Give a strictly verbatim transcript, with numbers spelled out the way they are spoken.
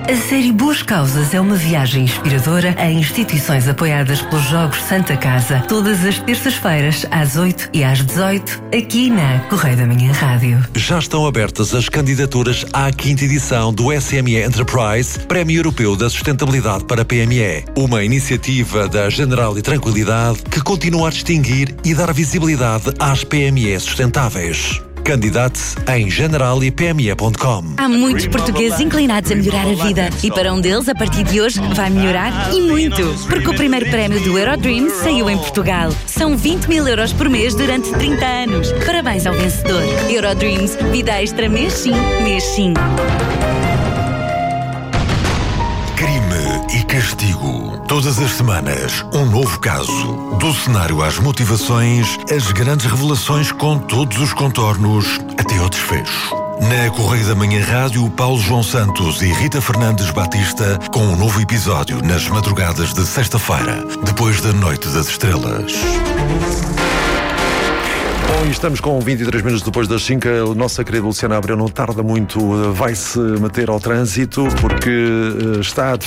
A série Boas Causas é uma viagem inspiradora a instituições apoiadas pelos Jogos Santa Casa, todas as terças-feiras, às oito e às dezoito, aqui na Correio da Manhã Rádio. Já estão abertas as candidaturas à quinta edição do S M E Enterprise, Prémio Europeu da Sustentabilidade para P M E. Uma iniciativa da Generali Tranquilidade que continua a distinguir e dar visibilidade às P M E sustentáveis. Candidate-se em generali p m e ponto com. Há muitos portugueses inclinados a melhorar a vida e para um deles, a partir de hoje, vai melhorar e muito. Porque o primeiro prémio do Eurodreams saiu em Portugal. São vinte mil euros por mês durante trinta anos. Parabéns ao vencedor. Eurodreams, vida extra mês sim, mês sim. Crime e castigo. Todas as semanas, um novo caso. Do cenário às motivações, as grandes revelações com todos os contornos, até ao desfecho. Na Correio da Manhã Rádio, Paulo João Santos e Rita Fernandes Batista com um novo episódio nas madrugadas de sexta-feira, depois da Noite das Estrelas. Bom, e estamos com vinte e três minutos depois das cinco. A nossa querida Luciana Abreu não tarda muito, vai-se meter ao trânsito porque está a